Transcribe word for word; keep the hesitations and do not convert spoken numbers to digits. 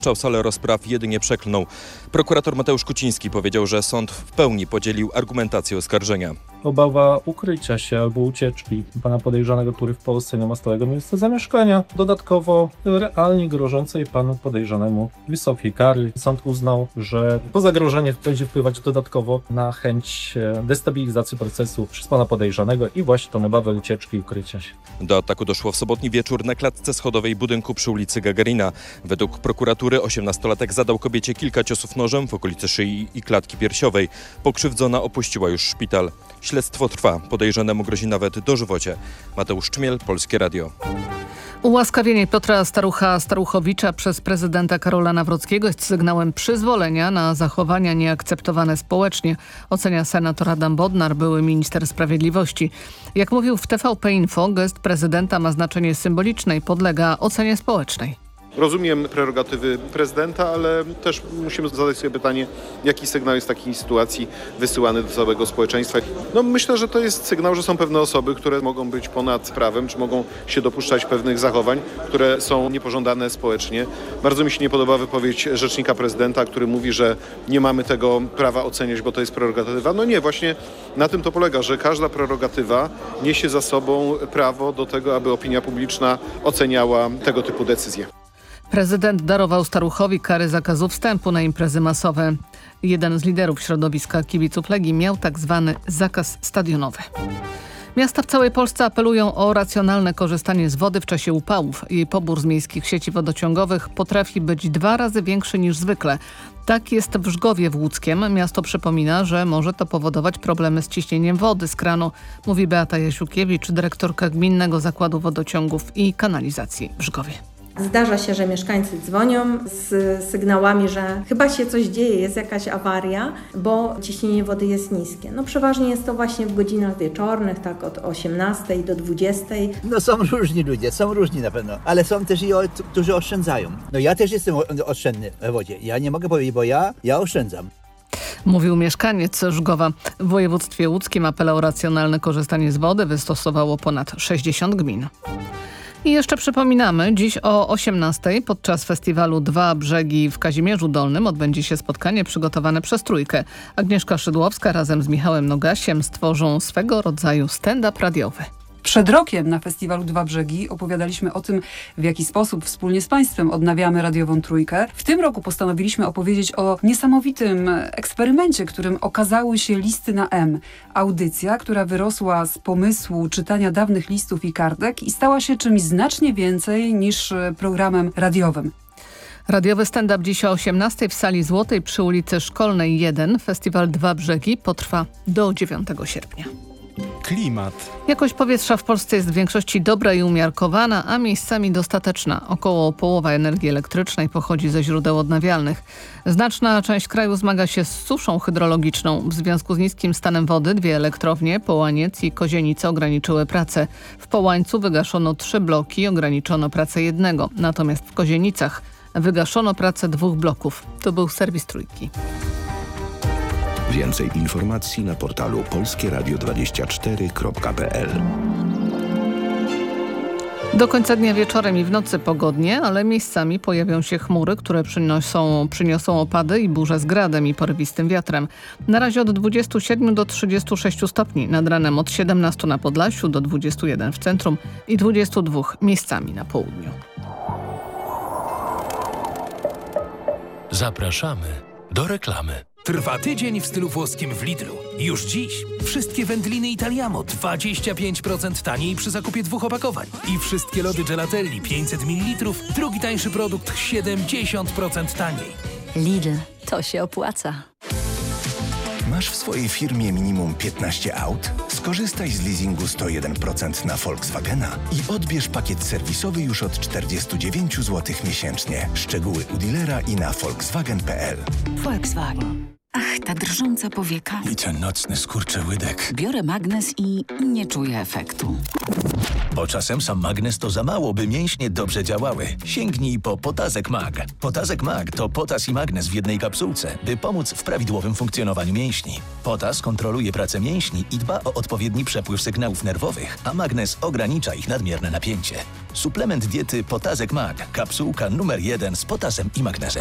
Salę rozpraw jedynie przeklnął. Prokurator Mateusz Kuciński powiedział, że sąd w pełni podzielił argumentację oskarżenia. Obawa ukrycia się albo ucieczki pana podejrzanego, który w Polsce nie ma stałego miejsca zamieszkania, dodatkowo realnie grożącej panu podejrzanemu wysokiej kary. Sąd uznał, że to zagrożenie będzie wpływać dodatkowo na chęć destabilizacji procesu przez pana podejrzanego i właśnie tą obawę ucieczki i ukrycia się. Do ataku doszło w sobotni wieczór na klatce schodowej budynku przy ulicy Gagarina. Według prokuratury osiemnastolatek zadał kobiecie kilka ciosów nożem w okolicy szyi i klatki piersiowej. Pokrzywdzona opuściła już szpital. Śledztwo trwa. Podejrzanemu grozi nawet dożywocie. Mateusz Czmiel, Polskie Radio. Ułaskawienie Piotra Starucha-Staruchowicza przez prezydenta Karola Nawrockiego jest sygnałem przyzwolenia na zachowania nieakceptowane społecznie, ocenia senator Adam Bodnar, były minister sprawiedliwości. Jak mówił w T V P Info, gest prezydenta ma znaczenie symboliczne i podlega ocenie społecznej. Rozumiem prerogatywy prezydenta, ale też musimy zadać sobie pytanie, jaki sygnał jest w takiej sytuacji wysyłany do całego społeczeństwa. No myślę, że to jest sygnał, że są pewne osoby, które mogą być ponad prawem, czy mogą się dopuszczać pewnych zachowań, które są niepożądane społecznie. Bardzo mi się nie podoba wypowiedź rzecznika prezydenta, który mówi, że nie mamy tego prawa oceniać, bo to jest prerogatywa. No nie, właśnie na tym to polega, że każda prerogatywa niesie za sobą prawo do tego, aby opinia publiczna oceniała tego typu decyzje. Prezydent darował Staruchowi kary zakazu wstępu na imprezy masowe. Jeden z liderów środowiska kibiców Legii miał tak zwany zakaz stadionowy. Miasta w całej Polsce apelują o racjonalne korzystanie z wody w czasie upałów. Jej pobór z miejskich sieci wodociągowych potrafi być dwa razy większy niż zwykle. Tak jest w Żgowie Włódzkiem. Miasto przypomina, że może to powodować problemy z ciśnieniem wody z kranu, mówi Beata Jasiukiewicz, dyrektorka Gminnego Zakładu Wodociągów i Kanalizacji w Żgowie. Zdarza się, że mieszkańcy dzwonią z sygnałami, że chyba się coś dzieje, jest jakaś awaria, bo ciśnienie wody jest niskie. No przeważnie jest to właśnie w godzinach wieczornych, tak od osiemnastej do dwudziestej. No są różni ludzie, są różni na pewno, ale są też i którzy oszczędzają. No ja też jestem oszczędny w wodzie. Ja nie mogę powiedzieć, bo ja, ja oszczędzam. Mówił mieszkaniec Żgowa. W województwie łódzkim apel o racjonalne korzystanie z wody wystosowało ponad sześćdziesiąt gmin. I jeszcze przypominamy, dziś o osiemnastej podczas festiwalu Dwa Brzegi w Kazimierzu Dolnym odbędzie się spotkanie przygotowane przez Trójkę. Agnieszka Szydłowska razem z Michałem Nogasiem stworzą swego rodzaju stand-up radiowy. Przed rokiem na festiwalu Dwa Brzegi opowiadaliśmy o tym, w jaki sposób wspólnie z Państwem odnawiamy radiową Trójkę. W tym roku postanowiliśmy opowiedzieć o niesamowitym eksperymencie, którym okazały się listy na M. Audycja, która wyrosła z pomysłu czytania dawnych listów i kartek i stała się czymś znacznie więcej niż programem radiowym. Radiowy stand-up dziś o osiemnastej w Sali Złotej przy ulicy Szkolnej jeden. Festiwal Dwa Brzegi potrwa do dziewiątego sierpnia. Klimat. Jakość powietrza w Polsce jest w większości dobra i umiarkowana, a miejscami dostateczna. Około połowa energii elektrycznej pochodzi ze źródeł odnawialnych. Znaczna część kraju zmaga się z suszą hydrologiczną. W związku z niskim stanem wody dwie elektrownie, Połaniec i Kozienice, ograniczyły pracę. W Połańcu wygaszono trzy bloki, ograniczono pracę jednego. Natomiast w Kozienicach wygaszono pracę dwóch bloków. To był serwis Trójki. Więcej informacji na portalu polskie radio dwadzieścia cztery kropka p l. Do końca dnia wieczorem i w nocy pogodnie, ale miejscami pojawią się chmury, które przyniosą, przyniosą opady i burze z gradem i porywistym wiatrem. Na razie od dwudziestu siedmiu do trzydziestu sześciu stopni, nad ranem od siedemnastu na Podlasiu do dwudziestu jeden w centrum i dwudziestu dwóch miejscami na południu. Zapraszamy do reklamy. Trwa tydzień w stylu włoskim w Lidlu. Już dziś wszystkie wędliny Italiamo dwadzieścia pięć procent taniej przy zakupie dwóch opakowań. I wszystkie lody Gelatelli pięćset mililitrów, drugi tańszy produkt siedemdziesiąt procent taniej. Lidl, to się opłaca. Masz w swojej firmie minimum piętnaście aut? Skorzystaj z leasingu sto jeden procent na Volkswagena i odbierz pakiet serwisowy już od czterdzieści dziewięć złotych miesięcznie. Szczegóły u dealera i na volkswagen kropka p l. Volkswagen. Ach, ta drżąca powieka. I ten nocny skurczyłydek. Biorę magnes i nie czuję efektu. Bo czasem sam magnes to za mało, by mięśnie dobrze działały. Sięgnij po Potazek Mag. Potazek Mag to potas i magnes w jednej kapsułce, by pomóc w prawidłowym funkcjonowaniu mięśni. Potas kontroluje pracę mięśni i dba o odpowiedni przepływ sygnałów nerwowych, a magnes ogranicza ich nadmierne napięcie. Suplement diety Potazek Mag. Kapsułka numer jeden z potasem i magnesem.